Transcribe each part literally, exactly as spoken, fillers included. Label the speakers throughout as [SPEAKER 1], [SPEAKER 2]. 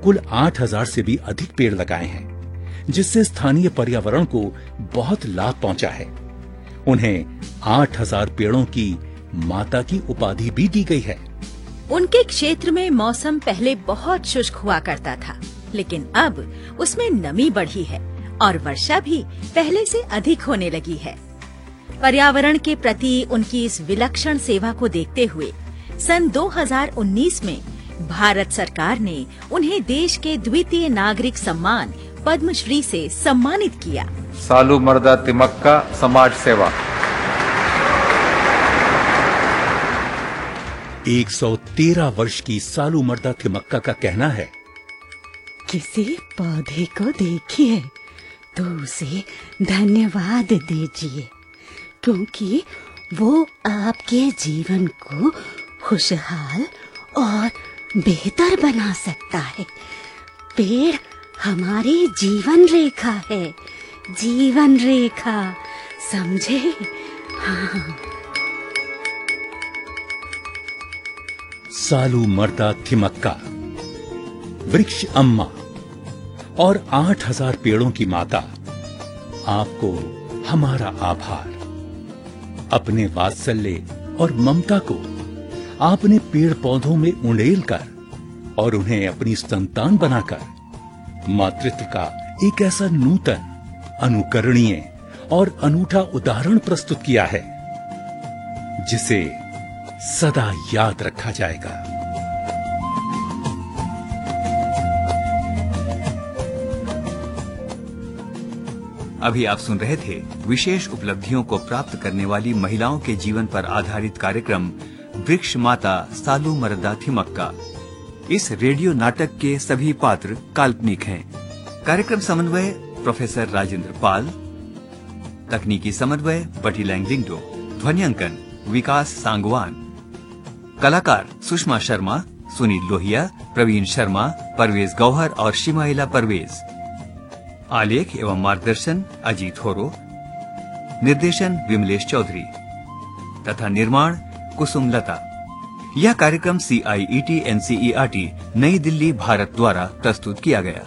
[SPEAKER 1] कुल आठ हज़ार से भी अधिक पेड़ लगाए हैं, जिससे स्थानीय पर्यावरण को बहुत लाभ पहुंचा है। उन्हें आठ हज़ार पेड़ों की माता की उपाधि भी दी गई है।
[SPEAKER 2] उनके क्षेत्र में मौसम पहले बहुत शुष्क हुआ करता था, लेकिन अब उसमें नमी बढ़ी है और वर्षा भी पहले से अधिक होने लगी है। पर्यावरण के प्रति उनकी इस विलक्षण सेवा को देखते हुए सन दो हज़ार उन्नीस में भारत सरकार ने उन्हें देश के द्वितीय नागरिक सम्मान पद्मश्री से सम्मानित किया।
[SPEAKER 3] सालू मर्दा तिमक्का समाज सेवा।
[SPEAKER 1] एक सौ तेरह वर्ष की सालू मर्दा तिमक्का का कहना है,
[SPEAKER 4] किसी पौधे को देखिए तो उसे धन्यवाद दीजिए, क्योंकि वो आपके जीवन को खुशहाल और बेहतर बना सकता है। पेड़ हमारी जीवन रेखा है, जीवन रेखा, समझे? हाँ।
[SPEAKER 1] सालू मर्दा थिमक्का, वृक्ष अम्मा और आठ हज़ार पेड़ों की माता, आपको हमारा आभार। अपने वात्सल्य और ममता को आपने पेड़ पौधों में उंडेल कर और उन्हें अपनी संतान बनाकर मातृत्व का एक ऐसा नूतन, अनुकरणीय और अनूठा उदाहरण प्रस्तुत किया है, जिसे सदा याद रखा जाएगा।
[SPEAKER 5] अभी आप सुन रहे थे विशेष उपलब्धियों को प्राप्त करने वाली महिलाओं के जीवन पर आधारित कार्यक्रम वृक्ष माता सालू मर्दा थिमक्का। इस रेडियो नाटक के सभी पात्र काल्पनिक हैं। कार्यक्रम समन्वय प्रोफेसर राजेंद्र पाल, तकनीकी समन्वय बटी लैंगलिंगडो, ध्वनियांकन विकास सांगवान, कलाकार सुषमा शर्मा, सुनील लोहिया, प्रवीण शर्मा, परवेज गौहर और शिमाइला परवेज। आलेख एवं मार्गदर्शन अजीत होरो, निर्देशन विमलेश चौधरी तथा निर्माण कुसुम लता। यह कार्यक्रम सी आई E T N C E R T नई दिल्ली भारत द्वारा प्रस्तुत किया गया।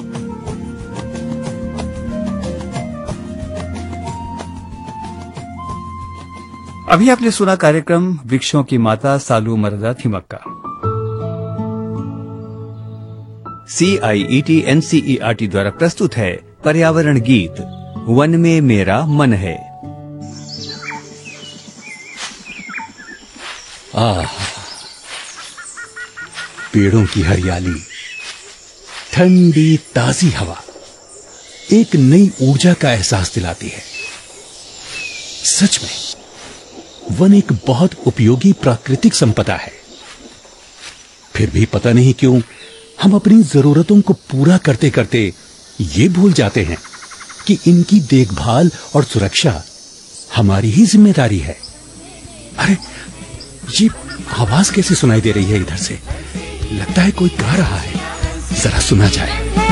[SPEAKER 5] अभी आपने सुना कार्यक्रम वृक्षों की माता सालू मर्दा थिमक्का। सी आई E T N C E R T द्वारा प्रस्तुत है पर्यावरण गीत वन में मेरा मन है।
[SPEAKER 1] आह, पेड़ों की हरियाली, ठंडी ताजी हवा एक नई ऊर्जा का एहसास दिलाती है। सच में वन एक बहुत उपयोगी प्राकृतिक संपदा है। फिर भी पता नहीं क्यों हम अपनी जरूरतों को पूरा करते करते ये भूल जाते हैं कि इनकी देखभाल और सुरक्षा हमारी ही जिम्मेदारी है। अरे, ये आवाज कैसे सुनाई दे रही है इधर से? लगता है कोई गा रहा है, जरा सुना जाए।